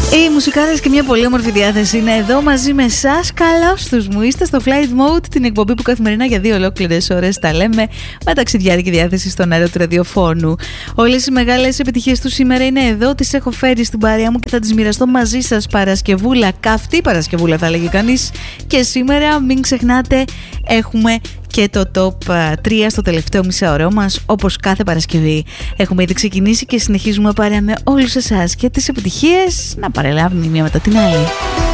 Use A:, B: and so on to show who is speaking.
A: Οι μουσικάρες και μια πολύ όμορφη διάθεση είναι εδώ μαζί με εσάς. Καλώς τους μου. Είστε στο Flight Mode, την εκπομπή που καθημερινά για 2 ολόκληρες ώρες τα λέμε με ταξιδιάρικη διάθεση στον αέρα του ραδιοφώνου. Όλες οι μεγάλες επιτυχίες του σήμερα είναι εδώ. Τις έχω φέρει στην παρέα μου και θα τις μοιραστώ μαζί σας. Παρασκευούλα, καυτή Παρασκευούλα θα λέγει κανείς. Και σήμερα μην ξεχνάτε, έχουμε και το top 3 στο τελευταίο μισάωρο μας, όπως κάθε Παρασκευή. Έχουμε ήδη ξεκινήσει και συνεχίζουμε παρέα με όλους εσάς και τις επιτυχίες να παρελάβουν η μία μετά την άλλη.